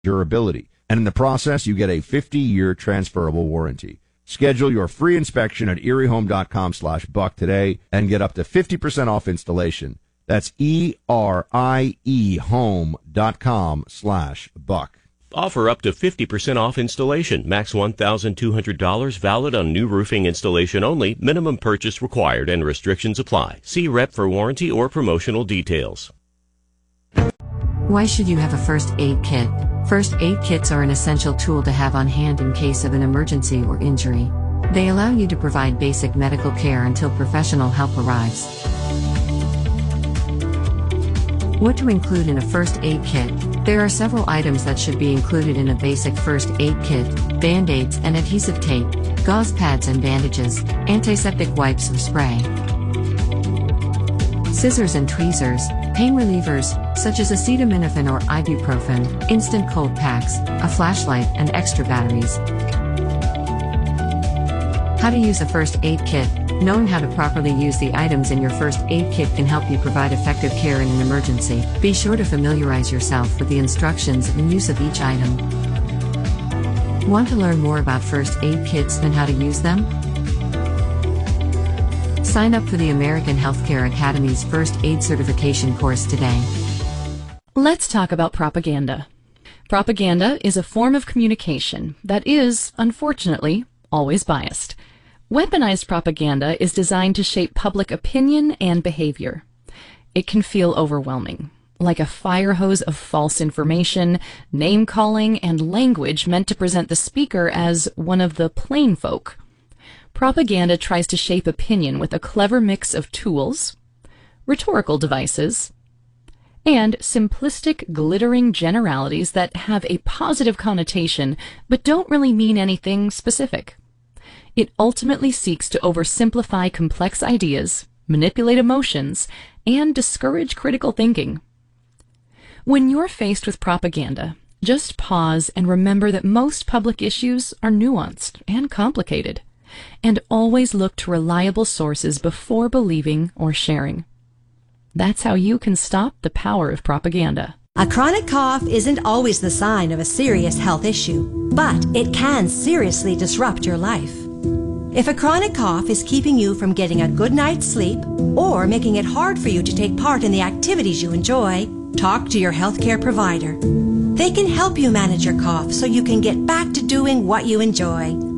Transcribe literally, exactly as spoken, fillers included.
durability. And in the process, you get a fifty-year transferable warranty. Schedule your free inspection at erie home dot com slash buck today and get up to fifty percent off installation. That's E R I E home dot com slash buck. Offer up to fifty percent off installation. Max one thousand two hundred dollars. Valid on new roofing installation only. Minimum purchase required and restrictions apply. See rep for warranty or promotional details. Why should you have a first aid kit? First aid kits are an essential tool to have on hand in case of an emergency or injury. They allow you to provide basic medical care until professional help arrives. What to include in a first aid kit? There are several items that should be included in a basic first aid kit: Band-Aids and adhesive tape, gauze pads and bandages, antiseptic wipes or spray, scissors and tweezers, pain relievers, such as acetaminophen or ibuprofen, instant cold packs, a flashlight, and extra batteries. How to use a first aid kit. Knowing how to properly use the items in your first aid kit can help you provide effective care in an emergency. Be sure to familiarize yourself with the instructions and use of each item. Want to learn more about first aid kits and how to use them? Sign up for the American Healthcare Academy's First Aid Certification course today. Let's talk about propaganda. Propaganda is a form of communication that is, unfortunately, always biased. Weaponized propaganda is designed to shape public opinion and behavior. It can feel overwhelming, like a fire hose of false information, name-calling, and language meant to present the speaker as one of the plain folk. Propaganda tries to shape opinion with a clever mix of tools, rhetorical devices, and simplistic, glittering generalities that have a positive connotation but don't really mean anything specific. It ultimately seeks to oversimplify complex ideas, manipulate emotions, and discourage critical thinking. When you're faced with propaganda, just pause and remember that most public issues are nuanced and complicated, and always look to reliable sources before believing or sharing. That's how you can stop the power of propaganda. A chronic cough isn't always the sign of a serious health issue, but it can seriously disrupt your life. If a chronic cough is keeping you from getting a good night's sleep or making it hard for you to take part in the activities you enjoy, talk to your healthcare provider. They can help you manage your cough so you can get back to doing what you enjoy.